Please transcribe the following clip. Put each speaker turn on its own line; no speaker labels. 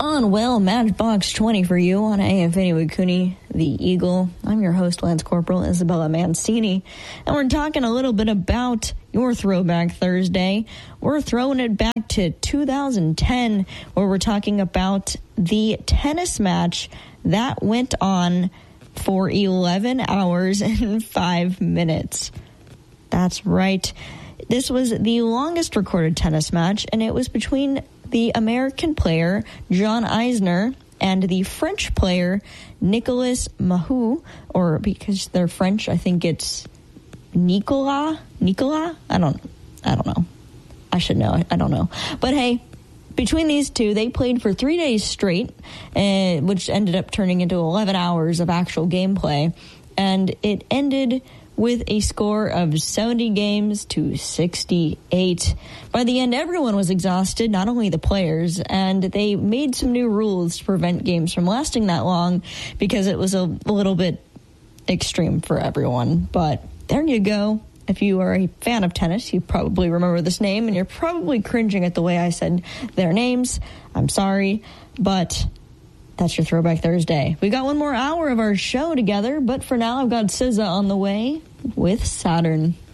on? Well, Matchbox 20 for you on AM Wikuni, the Eagle. I'm your host, Lance Corporal Isabella Mancini, and we're talking a little bit about your Throwback Thursday. We're throwing it back to 2010, where we're talking about the tennis match that went on for 11 hours and 5 minutes. That's right. This was the longest recorded tennis match, and it was between the American player John Isner and the French player Nicolas Mahut, or because they're French, I think it's Nicolas? I don't know. I should know. I don't know. But hey, between these two, they played for 3 days straight, which ended up turning into 11 hours of actual gameplay. And it ended with a score of 70 games to 68. By the end, everyone was exhausted, not only the players, and they made some new rules to prevent games from lasting that long because it was a little bit extreme for everyone. But there you go. If you are a fan of tennis, you probably remember this name, and you're probably cringing at the way I said their names. I'm sorry, but that's your Throwback Thursday. We got one more hour of our show together, but for now, I've got SZA on the way with Saturn.